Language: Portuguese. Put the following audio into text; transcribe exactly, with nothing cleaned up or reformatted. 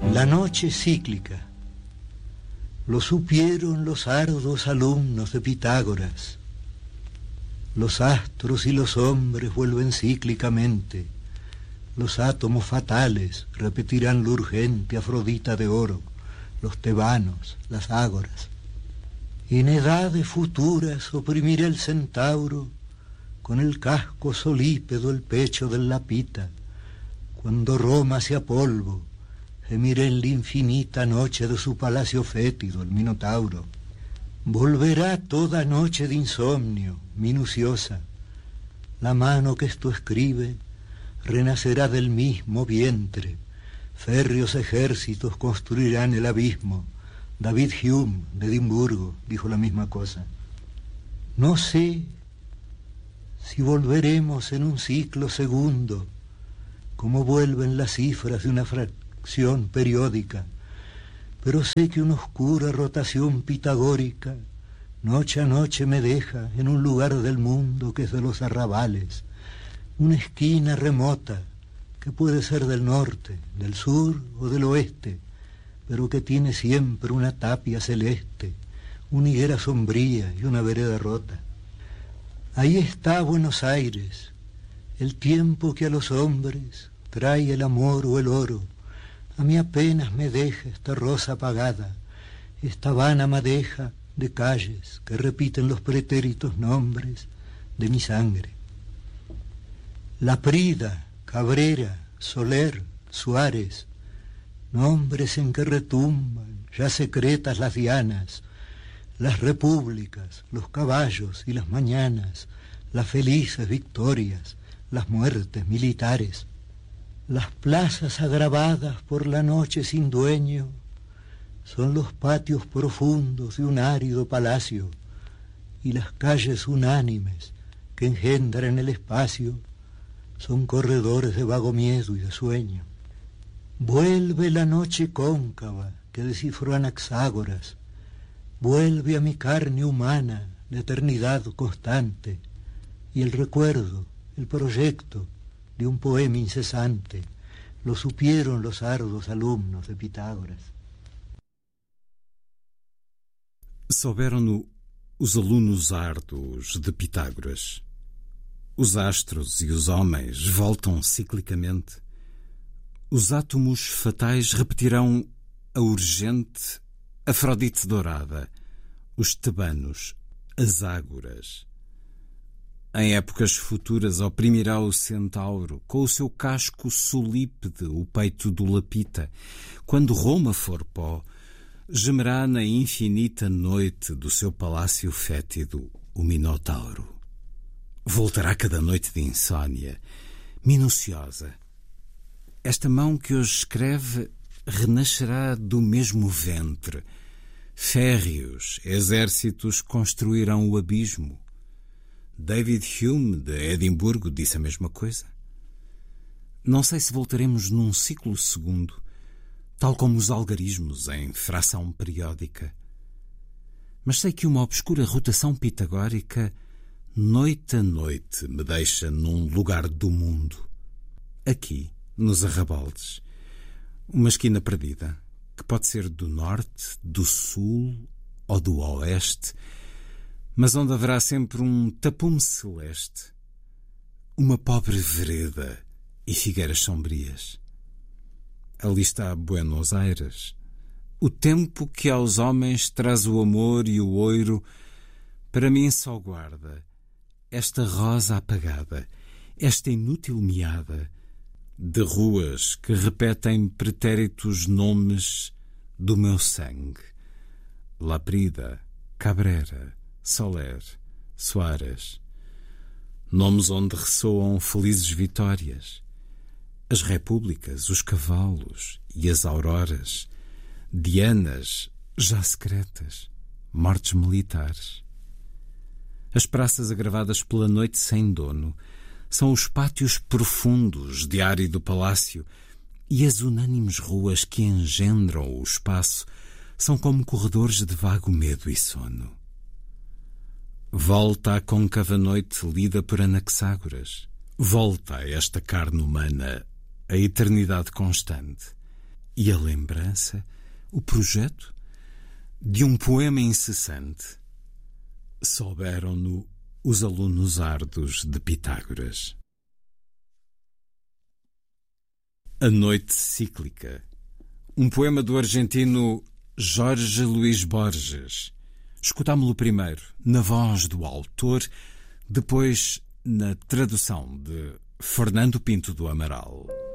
La noche cíclica. Lo supieron los arduos alumnos de Pitágoras. Los astros y los hombres vuelven cíclicamente. Los átomos fatales repetirán lo urgente Afrodita de oro, los tebanos, las ágoras. En edades futuras oprimirá el centauro con el casco solípedo el pecho del lapita. Cuando Roma sea polvo, gemirá en la infinita noche de su palacio fétido el Minotauro. Volverá toda noche de insomnio, minuciosa. La mano que esto escribe renacerá del mismo vientre. Férreos ejércitos construirán el abismo. David Hume, de Edimburgo, dijo la misma cosa. No sé si volveremos en un ciclo segundo, como vuelven las cifras de una fracción periódica, pero sé que una oscura rotación pitagórica noche a noche me deja en un lugar del mundo que es de los arrabales, una esquina remota que puede ser del norte, del sur o del oeste, pero que tiene siempre una tapia celeste, una higuera sombría y una vereda rota. Ahí está Buenos Aires, el tiempo que a los hombres trae el amor o el oro. A mí apenas me deja esta rosa apagada, esta vana madeja de calles que repiten los pretéritos nombres de mi sangre. Laprida, Cabrera, Soler, Suárez, nombres en que retumban ya secretas las dianas, las repúblicas, los caballos y las mañanas, las felices victorias, las muertes militares. Las plazas agravadas por la noche sin dueño son los patios profundos de un árido palacio, y las calles unánimes que engendran el espacio son corredores de vago miedo y de sueño. Vuelve la noche cóncava que descifró Anaxágoras, vuelve a mi carne humana la eternidad constante y el recuerdo, el proyecto de un poema incesante. Lo supieron los arduos alumnos de Pitágoras. Souberam-no os alunos árduos de Pitágoras. Os astros e os homens voltam ciclicamente. Os átomos fatais repetirão a urgente Afrodite dourada, os tebanos, as ágoras. Em épocas futuras oprimirá o centauro, com o seu casco solípede o peito do lapita. Quando Roma for pó, gemerá na infinita noite do seu palácio fétido o Minotauro. Voltará cada noite de insônia, minuciosa. Esta mão que hoje escreve renascerá do mesmo ventre. Férreos exércitos construirão o abismo. David Hume, de Edimburgo, disse a mesma coisa. Não sei se voltaremos num ciclo segundo, tal como os algarismos em fração periódica. Mas sei que uma obscura rotação pitagórica, noite a noite, me deixa num lugar do mundo. Aqui, nos arrabaldes, uma esquina perdida, que pode ser do norte, do sul ou do oeste, mas onde haverá sempre um tapume celeste, uma pobre vereda e figueiras sombrias. Ali está Buenos Aires, o tempo que aos homens traz o amor e o ouro, para mim só guarda esta rosa apagada, esta inútil meada de ruas que repetem pretéritos nomes do meu sangue. Laprida, Cabrera, Soler, Suárez, nomes onde ressoam felizes vitórias, as repúblicas, os cavalos e as auroras, dianas já secretas, mortes militares. As praças agravadas pela noite sem dono são os pátios profundos de árido palácio, e as unânimes ruas que engendram o espaço são como corredores de vago medo e sono. Volta a côncava noite lida por Anaxágoras. Volta a esta carne humana a eternidade constante. e a lembrança, o projeto de um poema incessante. Souberam-no os alunos árduos de Pitágoras. A Noite Cíclica, um poema do argentino Jorge Luís Borges. Escutámo-lo primeiro na voz do autor, depois na tradução de Fernando Pinto do Amaral.